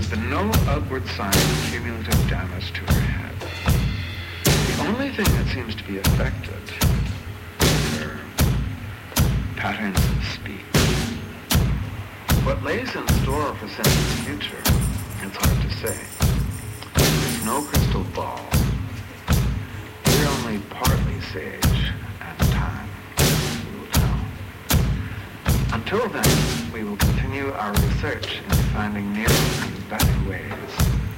has been no outward sign of cumulative damage to her head. The only thing that seems to be affected is her patterns of speech. What lays in store for Cynthia's future, it's hard to say. There's no crystal ball. We're only partly sage, and time will tell. Until then, we will continue our research in finding nearer and better ways